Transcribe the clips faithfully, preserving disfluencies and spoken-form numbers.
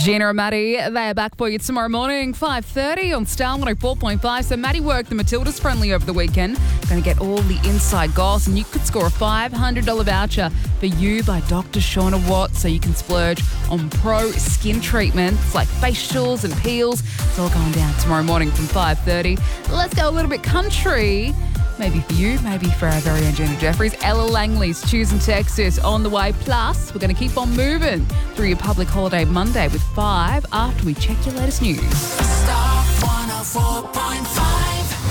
Gina and Maddie, they are back for you tomorrow morning, five thirty on Star one oh four point five. So Maddie worked the Matildas friendly over the weekend. Going to get all the inside goss, and you could score a five hundred dollars voucher for you by Doctor Shauna Watts, so you can splurge on pro skin treatments like facials and peels. It's all going down tomorrow morning from five thirty. Let's go a little bit country. Maybe for you, maybe for our very own Gina Jeffries. Ella Langley's Choosing Texas on the way. Plus, we're going to keep on moving through your public holiday Monday with five after we check your latest news. Star one oh four point five.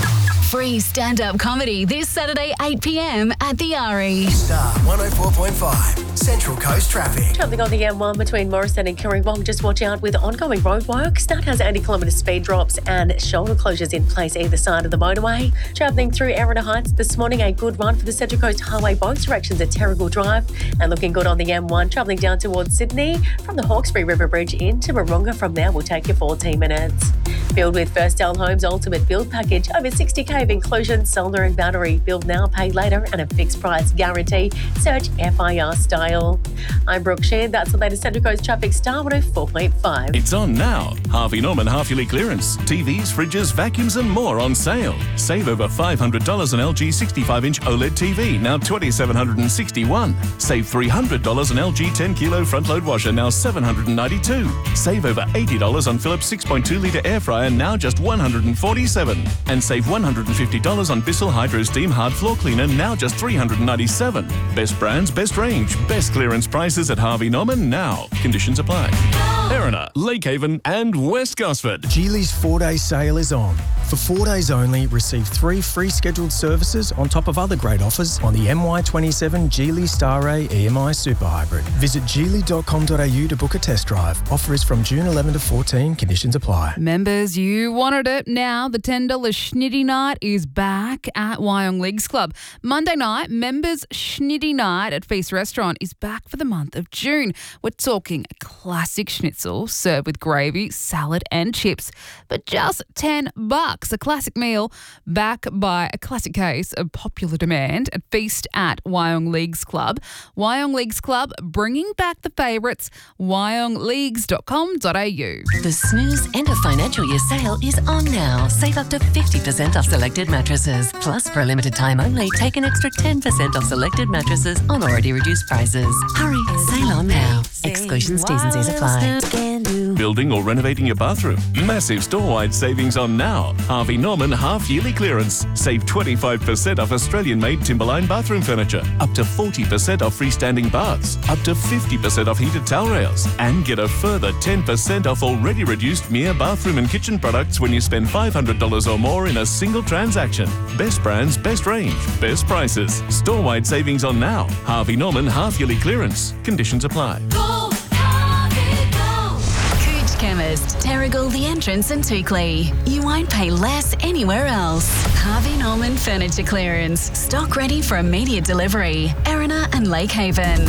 Free stand-up comedy this Saturday, eight p.m. at the Ari. Star one oh four point five, Central Coast traffic. Travelling on the M one between Morrison and Kirrawong, just watch out with ongoing roadworks. That has eighty kilometre speed drops and shoulder closures in place either side of the motorway. Travelling through Erina Heights this morning, a good run for the Central Coast Highway, both directions at Terrigal Drive. And looking good on the M one, travelling down towards Sydney from the Hawkesbury River Bridge into Moronga. From there will take you fourteen minutes. Build with First L Homes Ultimate Build Package. Over sixty k of inclusion, solar and battery. Build now, pay later, and a fixed price guarantee. Search F I R Style. I'm Brooke Sheard. That's the latest Central Coast traffic, Star one oh four point five. It's on now. Harvey Norman half-yearly clearance. T Vs, fridges, vacuums and more on sale. Save over five hundred dollars on L G sixty-five inch OLED T V, now two thousand seven hundred sixty-one dollars. Save three hundred dollars on L G ten kilo front-load washer, now seven hundred ninety-two dollars. Save over eighty dollars on Philips six point two litre air fryer, now just one hundred forty-seven dollars. And save one hundred fifty dollars on Bissell Hydro Steam Hard Floor Cleaner, now just three hundred ninety-seven dollars. Best brands, best range, best clearance prices at Harvey Norman now. Conditions apply. Erina, Lakehaven and West Gosford. Geely's four-day sale is on. For four days only, receive three free scheduled services on top of other great offers on the M Y twenty-seven Geely Star Ray E M I Super Hybrid. Visit geely dot com dot a u to book a test drive. Offer is from June eleventh to fourteen. Conditions apply. Members, you wanted it. Now the ten dollars Schnitty Night is back at Wyong Leagues Club. Monday night, Members Schnitty Night at Feast Restaurant is back for the month of June. We're talking a classic schnitzel served with gravy, salad and chips, but just ten bucks. A classic meal back by a classic case of popular demand at Feast at Wyong Leagues Club. Wyong Leagues Club, bringing back the favourites. wyong leagues dot com dot a u. The Snooze End of Financial Year sale is on now. Save up to fifty percent off selected mattresses. Plus, for a limited time only, take an extra ten percent off selected mattresses on already reduced prices. Hurry, sale on now. Exclusions, T's and C's apply. Building or renovating your bathroom? Massive store-wide savings on now. Harvey Norman half-yearly clearance. Save twenty-five percent off Australian-made Timberline bathroom furniture. Up to forty percent off freestanding baths. Up to fifty percent off heated towel rails. And get a further ten percent off already reduced Mia bathroom and kitchen products when you spend five hundred dollars or more in a single transaction. Best brands, best range, best prices. Store-wide savings on now. Harvey Norman half-yearly clearance. Conditions apply. Go, Harvey, go. Cooch Chemist, Terrigal the Entrance and Toukley. You won't pay less anywhere else. Harvey Norman Furniture Clearance. Stock ready for immediate delivery. Erina and Lakehaven.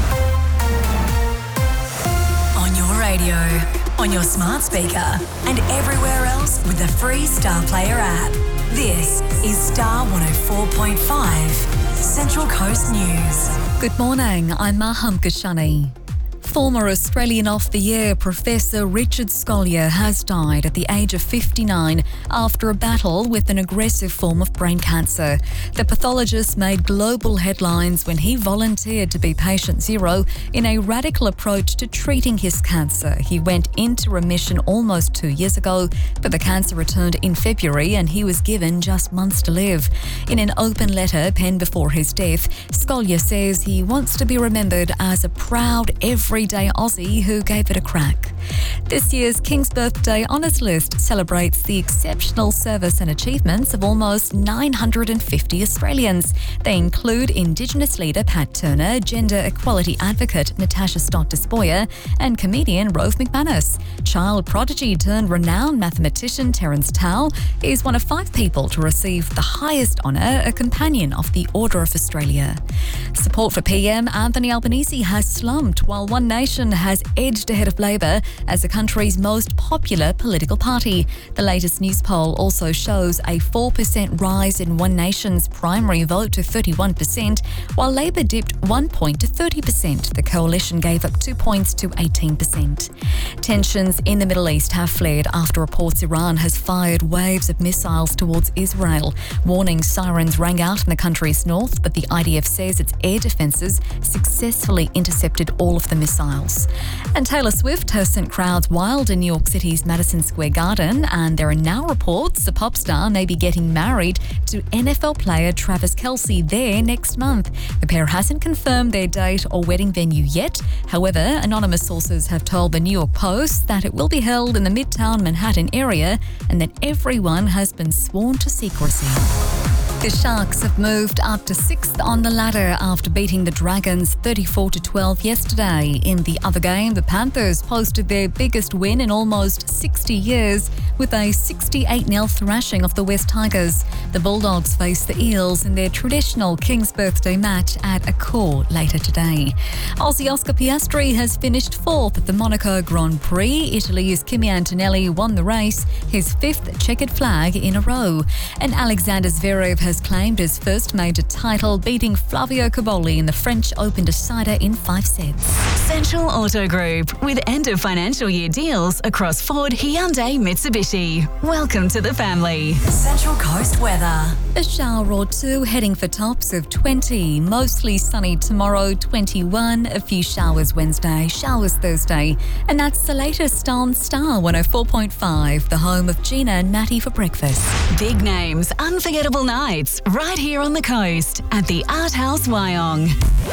On your radio, on your smart speaker, and everywhere else with the free Star Player app. This is Star one oh four point five, Central Coast News. Good morning, I'm Maham Kashani. Former Australian of the Year Professor Richard Scolyer has died at the age of fifty-nine after a battle with an aggressive form of brain cancer. The pathologist made global headlines when he volunteered to be patient zero in a radical approach to treating his cancer. He went into remission almost two years ago, but the cancer returned in February and he was given just months to live. In an open letter penned before his death, Scolyer says he wants to be remembered as a proud everyday Aussie who gave it a crack. This year's King's Birthday Honours List celebrates the exceptional service and achievements of almost nine hundred fifty Australians. They include Indigenous leader Pat Turner, gender equality advocate Natasha Stott-Despoja, and comedian Rove McManus. Child prodigy turned renowned mathematician Terence Tao is one of five people to receive the highest honour, a Companion of the Order of Australia. Support for P M Anthony Albanese has slumped while One Nation has edged ahead of Labor as the country country's most popular political party. The latest news poll also shows a four percent rise in One Nation's primary vote to thirty-one percent, while Labor dipped one point to thirty percent. The coalition gave up two points to eighteen percent. Tensions in the Middle East have flared after reports Iran has fired waves of missiles towards Israel. Warning sirens rang out in the country's north, but the I D F says its air defences successfully intercepted all of the missiles. And Taylor Swift has sent crowds wild in New York City's Madison Square Garden, and there are now reports the pop star may be getting married to N F L player Travis Kelce there next month. The pair hasn't confirmed their date or wedding venue yet. However, anonymous sources have told the New York Post that it will be held in the Midtown Manhattan area and that everyone has been sworn to secrecy. The Sharks have moved up to sixth on the ladder after beating the Dragons thirty-four to twelve yesterday. In the other game, the Panthers posted their biggest win in almost sixty years with a sixty-eight nil thrashing of the West Tigers. The Bulldogs face the Eels in their traditional King's Birthday match at Accor later today. Aussie Oscar Piastri has finished fourth at the Monaco Grand Prix. Italy's Kimi Antonelli won the race, his fifth checkered flag in a row. And Alexander Zverev has claimed his first major title, beating Flavio Cobolli in the French Open decider in five sets. Central Auto Group, with end of financial year deals across Ford, Hyundai, Mitsubishi. Welcome to the family. Central Coast weather. A shower or two, heading for tops of twenty. Mostly sunny tomorrow, twenty-one. A few showers Wednesday, showers Thursday. And that's the latest on Star one oh four point five, the home of Gina and Matty for breakfast. Big names, unforgettable nights, right here on the coast at the Art House Wyong.